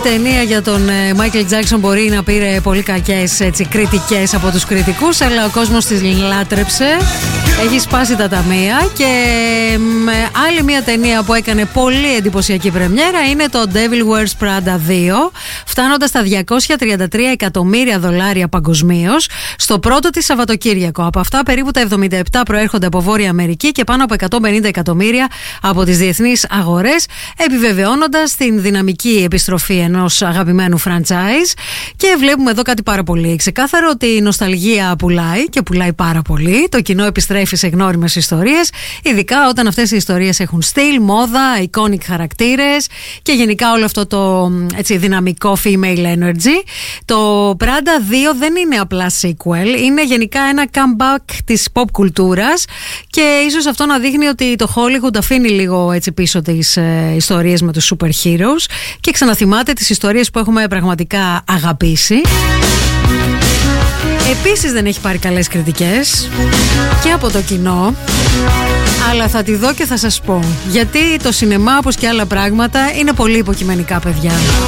ταινία για τον Michael Jackson μπορεί να πήρε πολύ κακές κριτικές από τους κριτικούς, αλλά ο κόσμος της λάτρεψε. Έχει σπάσει τα ταμεία. Και άλλη μια ταινία που έκανε πολύ εντυπωσιακή πρεμιέρα είναι το Devil Wears Prada 2, φτάνοντας στα $233 εκατομμύρια παγκοσμίως στο πρώτο της Σαββατοκύριακο. Από αυτά περίπου τα 77 προέρχονται από Βόρεια Αμερική και πάνω από 150 εκατομμύρια από τις διεθνείς αγορές, επιβεβαιώνοντας την δυναμική επιστροφή ενός αγαπημένου franchise. Και βλέπουμε εδώ κάτι πάρα πολύ ξεκάθαρο, ότι η νοσταλγία πουλάει και πουλάει πάρα πολύ. Το κοινό επιστρέφει σε γνώριμες ιστορίες, ειδικά όταν αυτές οι ιστορίες έχουν στυλ, μόδα, iconic χαρακτήρες και γενικά όλο αυτό το δυναμικό female energy. Το Prada 2 δεν είναι απλά sequel, είναι γενικά ένα comeback της pop κουλτούρας και ίσως αυτό να δείχνει ότι το Hollywood αφήνει λίγο πίσω τις ιστορίες με τους super heroes και ξαναθυμάται τις ιστορίες που έχουμε πραγματικά αγαπήσει. Επίσης δεν έχει πάρει καλές κριτικές και από το κοινό, αλλά θα τη δω και θα σας πω, γιατί το σινεμά, όπως και άλλα πράγματα, είναι πολύ υποκειμενικά, παιδιά.